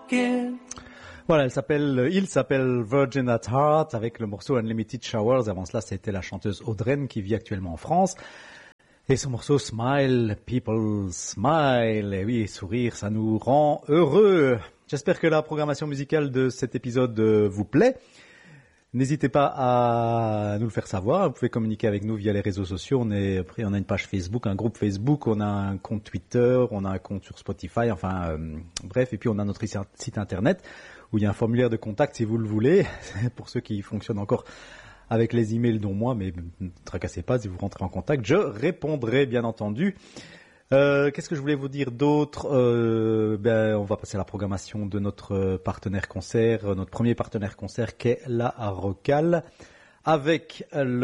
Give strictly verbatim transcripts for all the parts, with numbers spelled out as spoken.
walking. Voilà, elle s'appelle, il s'appelle Virgin at Heart avec le morceau Unlimited Showers. Avant cela, c'était la chanteuse Audreyne qui vit actuellement en France. Et son morceau Smile, People Smile. Et oui, sourire, ça nous rend heureux. J'espère que la programmation musicale de cet épisode vous plaît. N'hésitez pas à nous le faire savoir. Vous pouvez communiquer avec nous via les réseaux sociaux. On est, après, on a une page Facebook, un groupe Facebook, on a un compte Twitter, on a un compte sur Spotify, enfin, euh, bref. Et puis, on a notre site internet où il y a un formulaire de contact si vous le voulez. Pour ceux qui fonctionnent encore avec les emails, dont moi, mais ne tracassez pas, si vous rentrez en contact, je répondrai, bien entendu. Euh, qu'est-ce que je voulais vous dire d'autre? euh, ben, On va passer à la programmation de notre partenaire concert, notre premier partenaire concert qu'est la Rocale, avec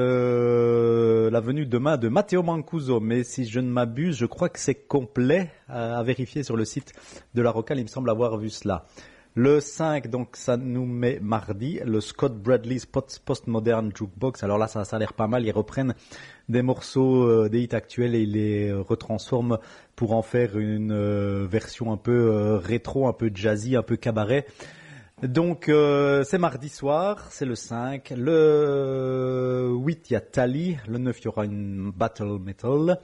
le, la venue demain de Matteo Mancuso. Mais si je ne m'abuse, je crois que c'est complet, à, à vérifier sur le site de la Rocale, il me semble avoir vu cela. Le cinq, donc ça nous met mardi, le Scott Bradley's Postmodern Jukebox. Alors là, ça, ça a l'air pas mal. Ils reprennent des morceaux, euh, des hits actuels et ils les euh, retransforment pour en faire une euh, version un peu euh, rétro, un peu jazzy, un peu cabaret. Donc euh, c'est mardi soir, c'est le cinq. Le huit, il y a Tally. Le neuf, il y aura une Battle Metal.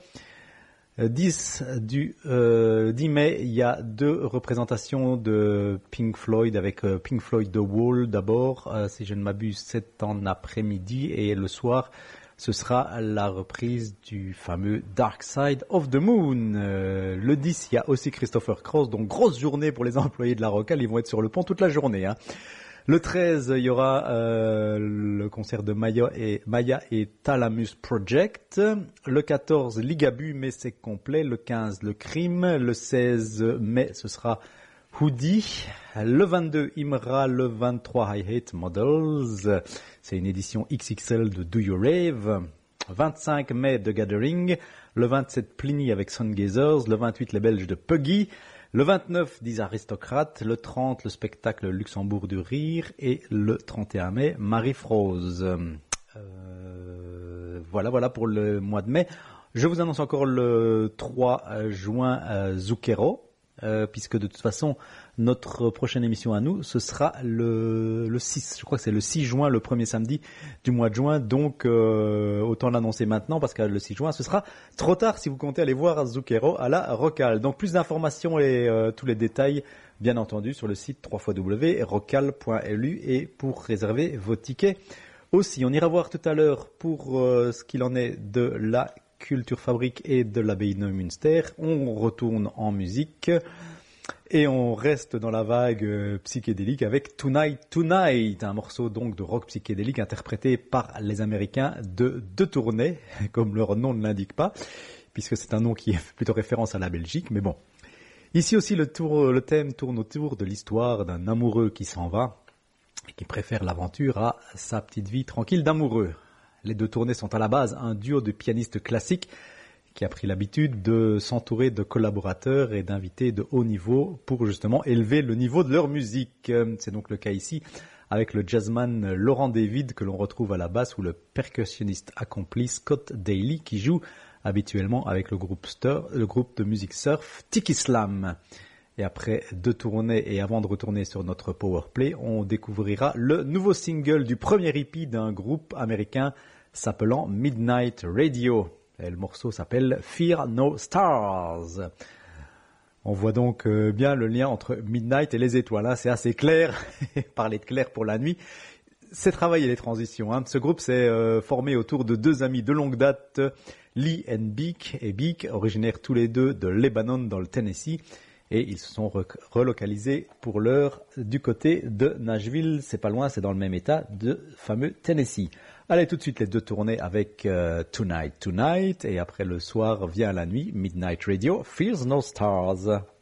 dix, du, euh, dix mai, il y a deux représentations de Pink Floyd avec euh, Pink Floyd The Wall d'abord, euh, si je ne m'abuse, c'est en après-midi, et le soir, ce sera la reprise du fameux Dark Side of the Moon. Euh, le dix, il y a aussi Christopher Cross, donc grosse journée pour les employés de la Rocale, ils vont être sur le pont toute la journée, hein. Le treize, il y aura euh, le concert de Maya et, Maya et Thalamus Project. Le quatorze, Ligabue, mais c'est complet. Le quinze, Le Crime. Le seize mai, ce sera Hoodie. Le vingt-deux, Imra. Le vingt-trois, I Hate Models. C'est une édition X X L de Do You Rave. vingt-cinq mai, The Gathering. Le vingt-sept, Pliny avec Sungazers. Le vingt-huit, les Belges de Puggy. Le vingt-neuf, dix aristocrates, le trente, le spectacle Luxembourg du Rire, et le trente et un mai, Marie-Frose. Euh, voilà, voilà pour le mois de mai. Je vous annonce encore le trois juin euh, Zucchero, euh, puisque de toute façon, notre prochaine émission à nous, ce sera le, le six, je crois que c'est le six juin, le premier samedi du mois de juin, donc euh, autant l'annoncer maintenant, parce que le six juin, ce sera trop tard si vous comptez aller voir Zucchero à la Rocale. Donc plus d'informations et euh, tous les détails, bien entendu, sur le site w w w point rocale point l u, et pour réserver vos tickets aussi. On ira voir tout à l'heure pour euh, ce qu'il en est de la Culture Fabrique et de l'abbaye de Neumünster. On retourne en musique. Et on reste dans la vague euh, psychédélique avec Tonight Tonight, un morceau donc de rock psychédélique interprété par les Américains de De Tournai, comme leur nom ne l'indique pas, puisque c'est un nom qui fait plutôt référence à la Belgique, mais bon. Ici aussi le, tour, le thème tourne autour de l'histoire d'un amoureux qui s'en va et qui préfère l'aventure à sa petite vie tranquille d'amoureux. Les De Tournai sont à la base un duo de pianistes classiques qui a pris l'habitude de s'entourer de collaborateurs et d'invités de haut niveau pour justement élever le niveau de leur musique. C'est donc le cas ici avec le jazzman Laurent David que l'on retrouve à la basse, ou le percussionniste accompli Scott Daly qui joue habituellement avec le groupe, Stir, le groupe de musique surf Tiki Slam. Et après deux tournées et avant de retourner sur notre Powerplay, on découvrira le nouveau single du premier E P d'un groupe américain s'appelant Midnight Radio. Et le morceau s'appelle Fear No Stars. On voit donc euh, bien le lien entre Midnight et les étoiles, hein. C'est assez clair, parler de clair pour la nuit. C'est travailler les transitions, hein. Ce groupe s'est euh, formé autour de deux amis de longue date, Lee and Beak, et Beak, originaires tous les deux de Lebanon dans le Tennessee. Et ils se sont re- relocalisés pour l'heure du côté de Nashville. C'est pas loin, c'est dans le même état de fameux Tennessee. Allez, tout de suite les deux tournées avec euh, Tonight Tonight, et après le soir vient la nuit, Midnight Radio, Fears No Stars.